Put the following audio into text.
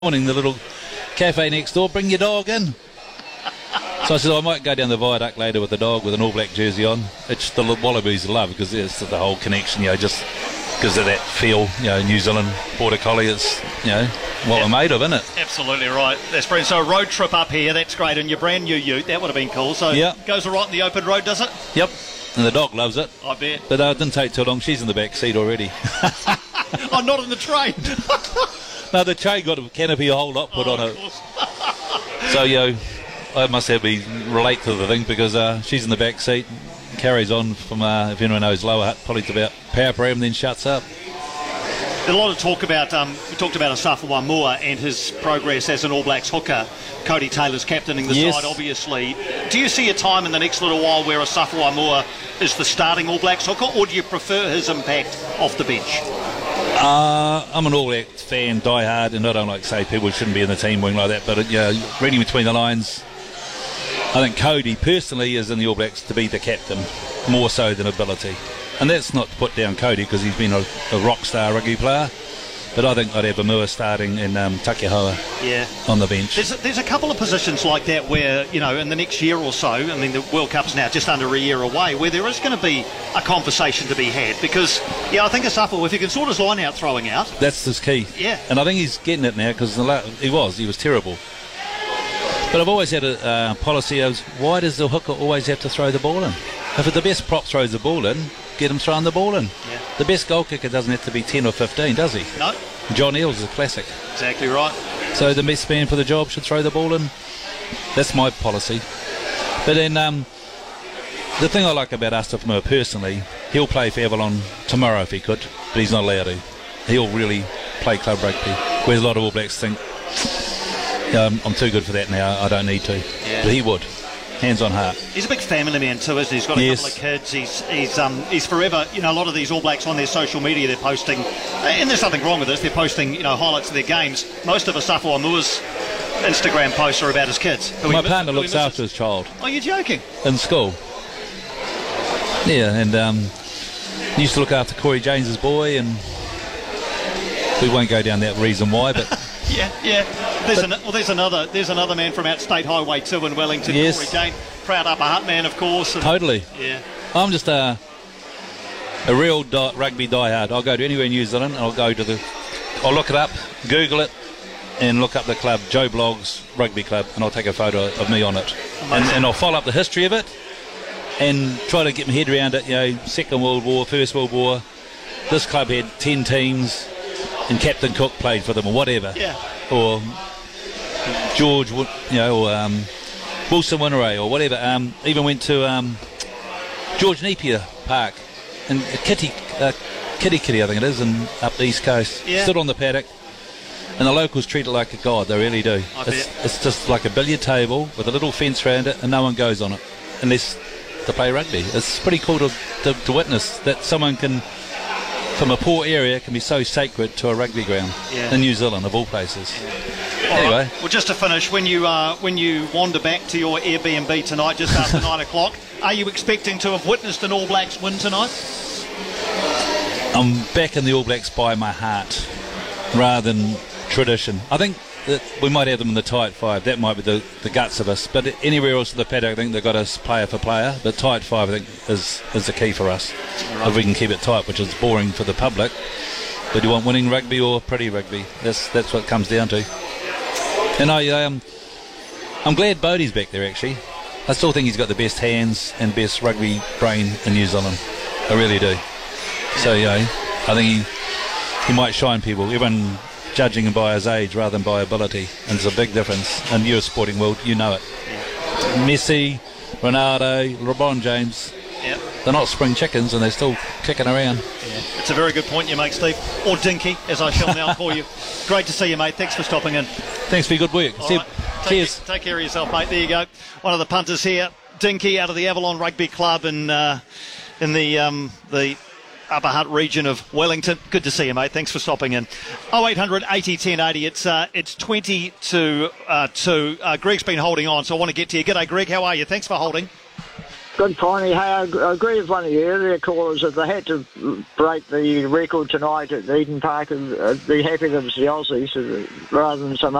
morning, the little cafe next door, bring your dog in. So I said, I might go down the viaduct later with the dog with an All Black jersey on. It's the Wallabies love because it's the whole connection, just because of that feel, New Zealand Border Collie, it's, what we're made of, isn't it? Absolutely right. That's brilliant. So a road trip up here, that's great, and your brand new ute, that would have been cool. So it goes all right in the open road, does it? Yep, and the dog loves it. I bet. But it didn't take too long, she's in the back seat already. Oh, not in the train. No, the chain got a canopy a whole lot put on it. So, I must have me relate to the thing because she's in the back seat, carries on from, if anyone knows Lower Hutt, probably to about power pram, then shuts up. There's a lot of talk about, we talked about Asafa Waimua and his progress as an All Blacks hooker. Cody Taylor's captaining the side, obviously. Do you see a time in the next little while where Asafa Waimua is the starting All Blacks hooker, or do you prefer his impact off the bench? I'm an All Blacks fan, die hard, and I don't like to say people shouldn't be in the team wing like that, but reading between the lines, I think Cody personally is in the All Blacks to be the captain, more so than ability. And that's not to put down Cody because he's been a rock star rugby player, but I think I'd have Amua starting and Takiahoa on the bench. There's a couple of positions like that where, in the next year or so, I mean, the World Cup's now just under a year away, where there is going to be a conversation to be had because, I think Asafa, if he can sort his line out throwing out. That's his key. Yeah. And I think he's getting it now because he was terrible. But I've always had a policy of why does the hooker always have to throw the ball in? If the best prop throws the ball in, get him throwing the ball in. Yeah. The best goal kicker doesn't have to be 10 or 15, does he? No. John Eales is a classic. Exactly right. So the best man for the job should throw the ball in. That's my policy. But then the thing I like about Asafa Waimua personally, he'll play for Avalon tomorrow if he could, but he's not allowed to. He'll really play club rugby, whereas a lot of All Blacks think, I'm too good for that now, I don't need to. Yeah. But he would. Hands on heart. He's a big family man too, isn't he? He's got a couple of kids. He's forever. A lot of these All Blacks on their social media, they're posting, and there's nothing wrong with this. They're posting, highlights of their games. Most of Asafa Waimua's Instagram posts are about his kids. My partner looks after his child. Oh, you're joking? In school. Yeah, and he used to look after Corey James's boy, and we won't go down that reason why, but. Yeah. There's another man from out State Highway 2 in Wellington, yes. Corey Jane, proud Upper Hutt man, of course. Totally. Yeah. I'm just a real rugby diehard. I'll go to anywhere in New Zealand. I'll look it up, Google it, and look up the club, Joe Bloggs Rugby Club, and I'll take a photo of me on it, and I'll follow up the history of it, and try to get my head around it. Second World War, First World War. This club had 10 teams. And Captain Cook played for them, or whatever. Yeah. Or George, or Wilson Winneray, or whatever. Even went to George Napier Park in Kitty, I think it is, up the East Coast. Yeah. Stood on the paddock, and the locals treat it like a god. They really do. It's just like a billiard table with a little fence around it, and no one goes on it unless to play rugby. It's pretty cool to witness that someone can. From a poor area can be so sacred to a rugby ground in New Zealand, of all places. Yeah. Anyway. Right. Well, just to finish, when you wander back to your Airbnb tonight, just after 9 o'clock, are you expecting to have witnessed an All Blacks win tonight? I'm back in the All Blacks by my heart, rather than tradition. I think that we might have them in the tight five. That might be the guts of us. But anywhere else in the paddock, I think they've got us player for player. But tight five, I think, is the key for us. Right. If we can keep it tight, which is boring for the public. But you want winning rugby or pretty rugby? That's what it comes down to. And I'm glad Bodie's back there, actually. I still think he's got the best hands and best rugby brain in New Zealand. I really do. So, I think he might shine people. Everyone judging him by his age rather than by ability, and there's a big difference in your sporting world. You know it. Messi, Ronaldo, LeBron James, they're not spring chickens and they're still kicking around. It's a very good point you make, Steve, or Dinky, as I shall now call you. Great to see you, mate. Thanks for stopping in. Thanks for your good work. Right. Cheers. Take care of yourself, mate. There you go. One of the punters here, Dinky, out of the Avalon Rugby Club in the Upper Hutt region of Wellington. Good to see you, mate. Thanks for stopping in. 0800 80 10 80. It's 20 to 2. Greg's been holding on, so I want to get to you. G'day, Greg. How are you? Thanks for holding. Good, Piney. Hey, I agree with one of the earlier callers. If they had to break the record tonight at Eden Park, I'd be happy that it was the Aussies rather than some